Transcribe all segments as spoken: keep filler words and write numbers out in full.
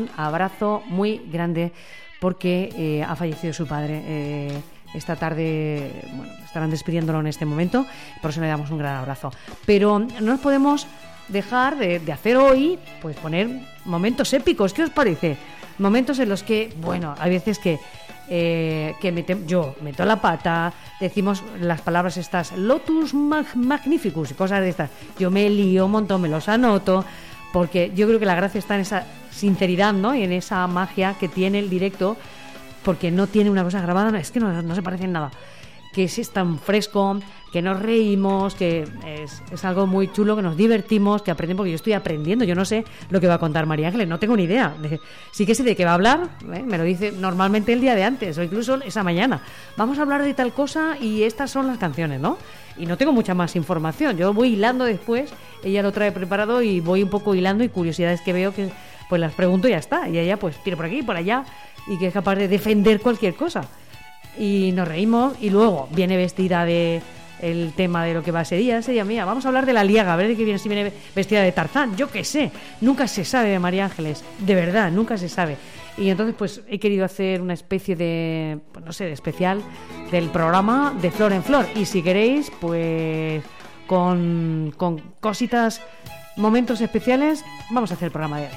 abrazo muy grande porque eh, ha fallecido su padre. Eh, esta tarde, bueno, estarán despidiéndolo en este momento, por eso le damos un gran abrazo. Pero no nos podemos dejar de, de hacer hoy, pues poner momentos épicos. ¿Qué os parece? Momentos en los que, bueno, hay veces que Eh, que mete, yo meto la pata, decimos las palabras estas, Lotus mag- Magnificus y cosas de estas. Yo me lío un montón, me los anoto, porque yo creo que la gracia está en esa sinceridad, ¿no? Y en esa magia que tiene el directo, porque no tiene una cosa grabada, no, es que no, no se parece en nada. Que es, es tan fresco, que nos reímos, que es, es algo muy chulo, que nos divertimos, que aprendemos, porque yo estoy aprendiendo, yo no sé lo que va a contar María Ángeles, no tengo ni idea. De, sí que sé de qué va a hablar, ¿eh? Me lo dice normalmente el día de antes, o incluso esa mañana. Vamos a hablar de tal cosa y estas son las canciones, ¿no? Y no tengo mucha más información, yo voy hilando después, ella lo trae preparado y voy un poco hilando y curiosidades que veo que pues las pregunto y ya está. Y ella pues tira por aquí, por allá, y que es capaz de defender cualquier cosa. Y nos reímos y luego viene vestida de el tema de lo que va ese día, ese día mía, vamos a hablar de la liaga, a ver de qué viene, si viene vestida de Tarzán, yo qué sé, nunca se sabe de María Ángeles, de verdad, nunca se sabe. Y entonces pues he querido hacer una especie de, pues no sé, de especial del programa de Flor en Flor, y si queréis pues con, con cositas, momentos especiales, vamos a hacer el programa de hoy.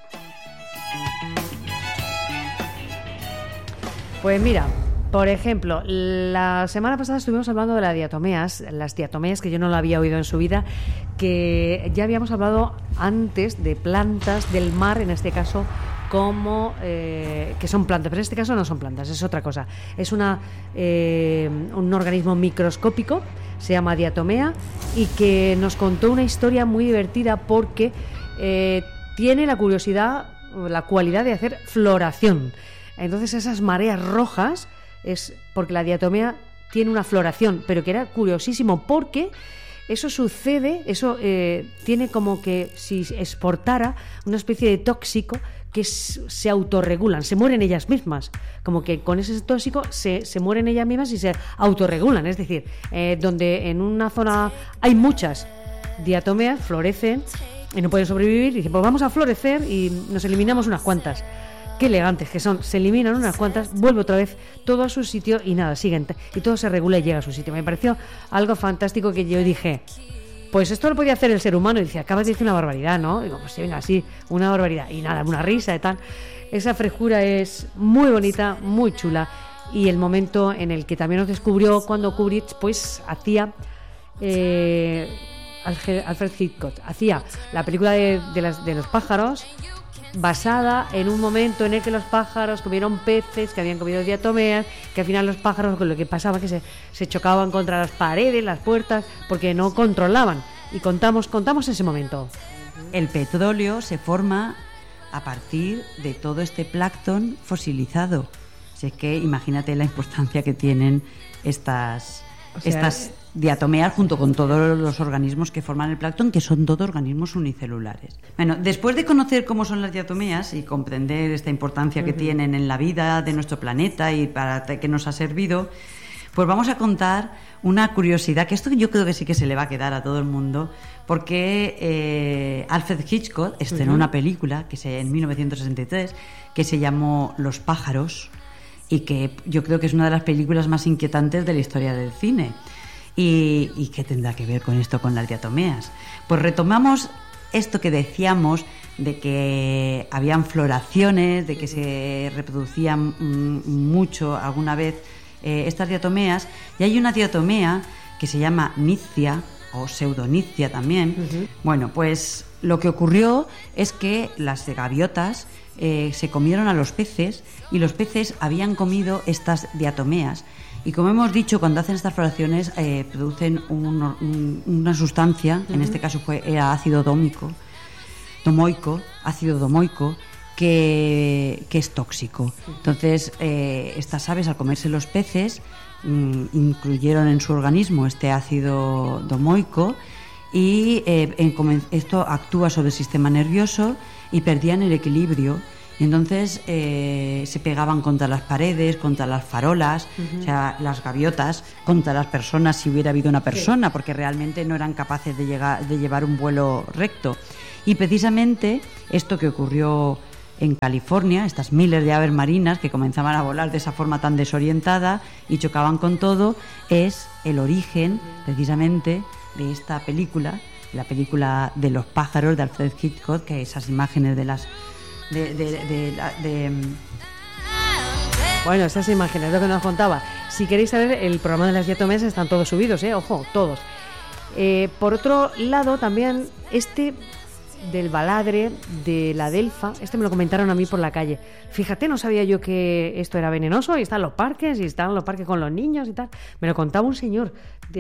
Pues mira, por ejemplo, la semana pasada estuvimos hablando de las diatomeas, las diatomeas que yo no lo había oído en su vida, que ya habíamos hablado antes de plantas del mar, en este caso, como eh, que son plantas, pero en este caso no son plantas, es otra cosa. Es una eh, un organismo microscópico, se llama diatomea, y que nos contó una historia muy divertida porque eh, tiene la curiosidad, la cualidad de hacer floración. Entonces esas mareas rojas es porque la diatomea tiene una floración, pero que era curiosísimo porque eso sucede, eso eh, tiene como que si exportara una especie de tóxico que s- se autorregulan, se mueren ellas mismas, como que con ese tóxico se, se mueren ellas mismas y se autorregulan, es decir, eh, donde en una zona hay muchas diatomeas, florecen y no pueden sobrevivir, y dicen, pues vamos a florecer y nos eliminamos unas cuantas. Qué elegantes que son, se eliminan unas cuantas, vuelve otra vez todo a su sitio y nada, siguen, y todo se regula y llega a su sitio. Me pareció algo fantástico que yo dije, pues esto lo podía hacer el ser humano, y dice, acabas de decir una barbaridad, ¿no? Y digo, pues sí, venga, sí, una barbaridad, y nada, una risa y tal. Esa frescura es muy bonita, muy chula, y el momento en el que también nos descubrió cuando Kubrick pues hacía eh, Alfred Hitchcock, hacía la película de, de, las, de los pájaros, basada en un momento en el que los pájaros comieron peces que habían comido diatomeas, que al final los pájaros, con lo que pasaba que se, se chocaban contra las paredes, las puertas, porque no controlaban. Y contamos, contamos ese momento. El petróleo se forma a partir de todo este plancton fosilizado. Si es que imagínate la importancia que tienen estas, o sea, estas diatomeas junto con todos los organismos que forman el plancton, que son todos organismos unicelulares. Bueno, después de conocer cómo son las diatomeas y comprender esta importancia que uh-huh. tienen en la vida de nuestro planeta y para qué nos ha servido, pues vamos a contar una curiosidad, que esto yo creo que sí que se le va a quedar a todo el mundo, porque eh, Alfred Hitchcock estrenó uh-huh. una película que se, en mil novecientos sesenta y tres que se llamó Los pájaros, y que yo creo que es una de las películas más inquietantes de la historia del cine. ¿Y, y qué tendrá que ver con esto, con las diatomeas? Pues retomamos esto que decíamos de que habían floraciones, de que se reproducían mm, mucho alguna vez eh, estas diatomeas, y hay una diatomea que se llama Nizia o pseudonizia también. Uh-huh. Bueno, pues lo que ocurrió es que las gaviotas eh, se comieron a los peces, y los peces habían comido estas diatomeas. Y como hemos dicho, cuando hacen estas floraciones eh, producen un, un, una sustancia, uh-huh. en este caso fue era ácido dómico, domoico, ácido domoico, que, que es tóxico. Entonces, eh, estas aves, al comerse los peces, mmm, incluyeron en su organismo este ácido domoico, y eh, en, esto actúa sobre el sistema nervioso y perdían el equilibrio. Y entonces eh, se pegaban contra las paredes, contra las farolas, uh-huh. o sea, las gaviotas, contra las personas si hubiera habido una persona, sí. porque realmente no eran capaces de, llegar, de llevar un vuelo recto. Y precisamente esto que ocurrió en California, estas miles de aves marinas que comenzaban a volar de esa forma tan desorientada y chocaban con todo, es el origen precisamente de esta película, la película de los pájaros de Alfred Hitchcock, que esas imágenes de las de, de, de, de, de bueno, esas imágenes, lo que nos contaba. Si queréis saber, el programa de las diatomeas están todos subidos, ¿eh? Ojo, todos. Eh, por otro lado, también este del baladre, de la delfa, este me lo comentaron a mí por la calle. Fíjate, no sabía yo que esto era venenoso, y están los parques, y están los parques con los niños y tal. Me lo contaba un señor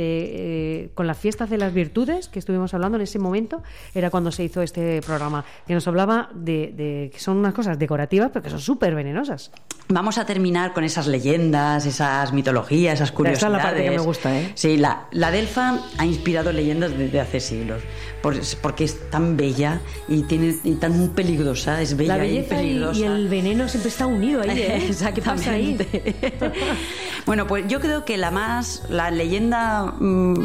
de, eh, con las fiestas de las virtudes, que estuvimos hablando en ese momento, era cuando se hizo este programa, que nos hablaba de, de que son unas cosas decorativas, pero que son súper venenosas. Vamos a terminar con esas leyendas, esas mitologías, esas curiosidades. Esa es la parte que me gusta, ¿eh? Sí, la, la delfa ha inspirado leyendas desde hace siglos, por, porque es tan bella y, tiene, y tan peligrosa, es bella la belleza y peligrosa. Y, y el veneno siempre está unido ahí, ¿eh? Exactamente. ¿Qué pasa ahí? Bueno, pues yo creo que la más, la leyenda mmm,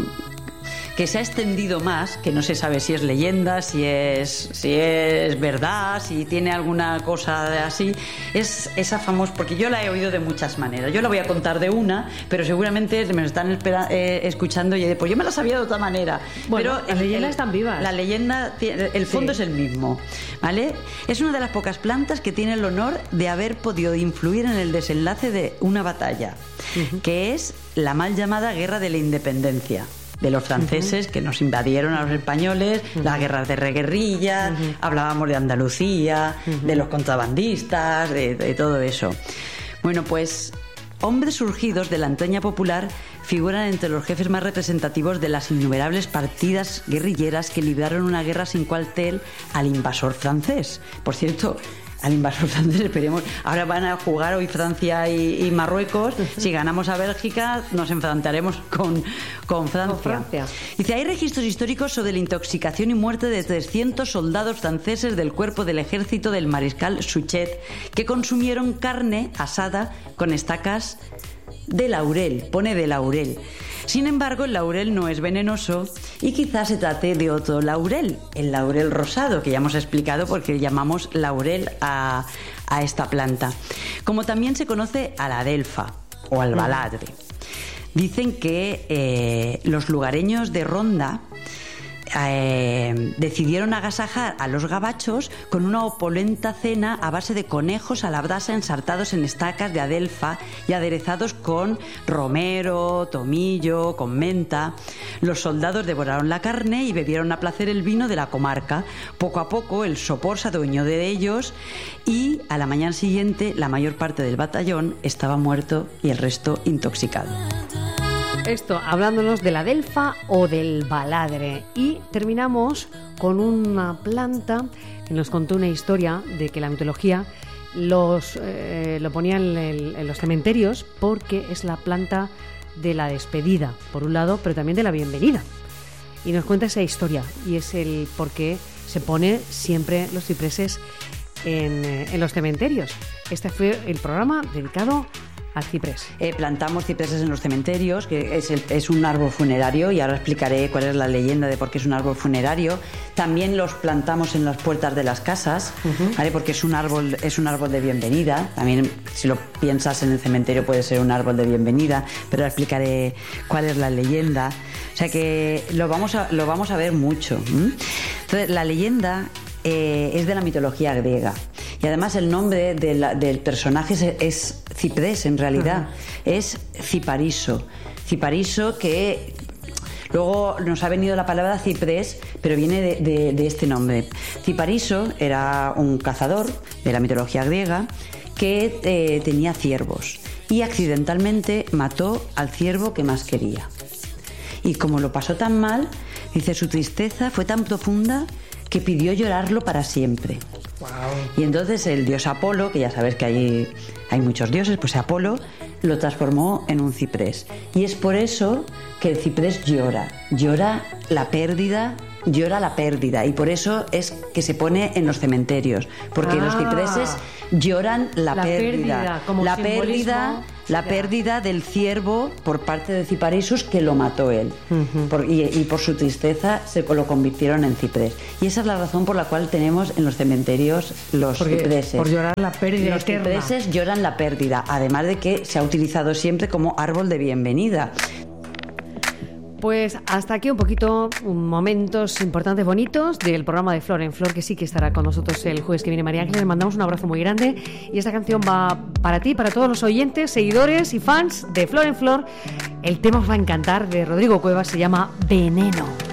que se ha extendido más, que no se sabe si es leyenda, si es, si es verdad, si tiene alguna cosa así, es esa famosa, porque yo la he oído de muchas maneras. Yo la voy a contar de una, pero seguramente me lo están espera, eh, escuchando y pues yo me la sabía de otra manera. Bueno, pero las leyendas están vivas. La leyenda, el fondo sí. es el mismo, ¿vale? Es una de las pocas plantas que tiene el honor de haber podido influir en el desenlace de una batalla, uh-huh. que es la mal llamada Guerra de la Independencia de los franceses, uh-huh. que nos invadieron a los españoles, uh-huh. las guerras de reguerrilla, uh-huh. hablábamos de Andalucía, uh-huh. de los contrabandistas, de, de todo eso. Bueno, pues hombres surgidos de la entraña popular figuran entre los jefes más representativos de las innumerables partidas guerrilleras que libraron una guerra sin cuartel al invasor francés. Por cierto, al invasor francés, esperemos. Ahora van a jugar hoy Francia y, y Marruecos. Si ganamos a Bélgica, nos enfrentaremos con, con Francia. Con Francia. Dice, hay registros históricos sobre la intoxicación y muerte de trescientos soldados franceses del cuerpo del ejército del mariscal Suchet, que consumieron carne asada con estacas de laurel. Pone de laurel. Sin embargo, el laurel no es venenoso y quizás se trate de otro laurel, el laurel rosado, que ya hemos explicado porque llamamos laurel a, a esta planta. Como también se conoce a la delfa o al baladre. Dicen que eh, los lugareños de Ronda Eh, decidieron agasajar a los gabachos con una opulenta cena a base de conejos a la brasa ensartados en estacas de adelfa y aderezados con romero, tomillo, con menta. Los soldados devoraron la carne y bebieron a placer el vino de la comarca. Poco a poco el sopor se adueñó de ellos y a la mañana siguiente la mayor parte del batallón estaba muerto y el resto intoxicado. Esto, hablándonos de la delfa o del baladre. Y terminamos con una planta que nos contó una historia de que la mitología los, eh, lo ponía en, el, en los cementerios porque es la planta de la despedida, por un lado, pero también de la bienvenida. Y nos cuenta esa historia y es el por qué se pone siempre los cipreses en, en los cementerios. Este fue el programa dedicado al ciprés. Eh, plantamos cipreses en los cementerios, que es, el, es un árbol funerario, y ahora explicaré cuál es la leyenda de por qué es un árbol funerario. También los plantamos en las puertas de las casas, uh-huh. ¿vale? Porque es un árbol, es un árbol de bienvenida. También, si lo piensas en el cementerio, puede ser un árbol de bienvenida, pero ahora explicaré cuál es la leyenda. O sea que lo vamos a, lo vamos a ver mucho. ¿Mm? Entonces, la leyenda eh, es de la mitología griega. Y además el nombre de la, del personaje es, es ciprés, en realidad. Uh-huh. Es cipariso. Cipariso, que luego nos ha venido la palabra ciprés, pero viene de, de, de este nombre. Cipariso era un cazador de la mitología griega que eh, tenía ciervos y accidentalmente mató al ciervo que más quería. Y como lo pasó tan mal, dice, su tristeza fue tan profunda que pidió llorarlo para siempre. Wow. Y entonces el dios Apolo, que ya sabes que hay, hay muchos dioses, pues Apolo lo transformó en un ciprés. Y es por eso que el ciprés llora, llora la pérdida llora la pérdida, y por eso es que se pone en los cementerios, porque Ah. los cipreses lloran la, La pérdida, pérdida, como la simbolismo. pérdida, la Ya. pérdida del ciervo por parte de Ciparisus, que lo mató él. Ujú. Por- y, y por su tristeza se lo convirtieron en ciprés. Y esa es la razón por la cual tenemos en los cementerios los Porque- cipreses. por llorar la pérdida Los eterna. cipreses lloran la pérdida, además de que se ha utilizado siempre como árbol de bienvenida. Pues hasta aquí un poquito um, momentos importantes, bonitos del programa de Flor en Flor, que sí que estará con nosotros el jueves que viene María Ángeles. Le mandamos un abrazo muy grande y esta canción va para ti, para todos los oyentes, seguidores y fans de Flor en Flor. El tema os va a encantar, de Rodrigo Cuevas, se llama Veneno.